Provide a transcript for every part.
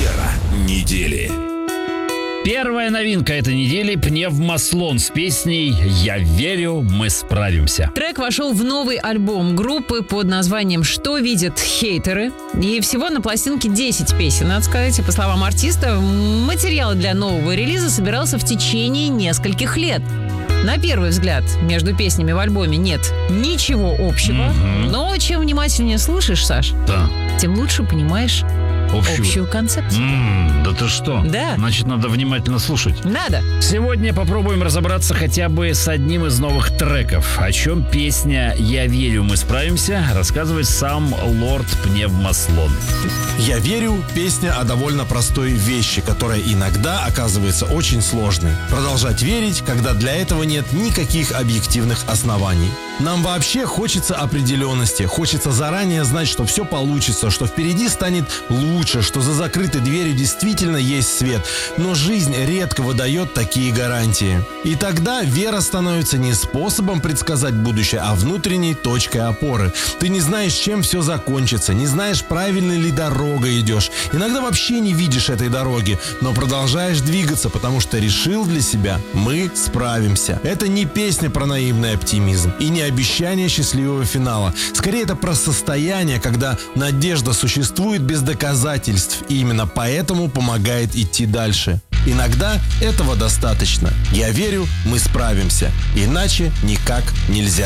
Премьера недели. Первая новинка этой недели — Пневмослон с песней «Я верю, мы справимся». Трек вошел в новый альбом группы под названием «Что видят хейтеры». И всего на пластинке 10 песен, надо сказать. И по словам артиста, материал для нового релиза собирался в течение нескольких лет. На первый взгляд, между песнями в альбоме нет ничего общего. Но чем внимательнее слушаешь, Саш, Да. тем лучше понимаешь общую концепцию. Да ты что? Да. Значит, надо внимательно слушать. Надо. Сегодня попробуем разобраться хотя бы с одним из новых треков. О чем песня «Я верю, мы справимся» рассказывает сам лорд Пневмослон. «Я верю» — песня о довольно простой вещи, которая иногда оказывается очень сложной. Продолжать верить, когда для этого нет никаких объективных оснований. Нам вообще хочется определенности, хочется заранее знать, что все получится, что впереди станет лучше, что за закрытой дверью действительно есть свет. Но жизнь редко выдает такие гарантии. И тогда вера становится не способом предсказать будущее, а внутренней точкой опоры. Ты не знаешь, чем все закончится, не знаешь, правильной ли дорогой идешь. Иногда вообще не видишь этой дороги, но продолжаешь двигаться, потому что решил для себя: мы справимся. Это не песня про наивный оптимизм и не обещание счастливого финала. Скорее, это про состояние, когда надежда существует без доказательств, и именно поэтому помогает идти дальше. Иногда этого достаточно. Я верю, мы справимся. Иначе никак нельзя.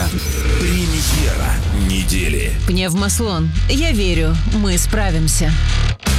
Премьера недели. Пневмослон. Я верю, мы справимся.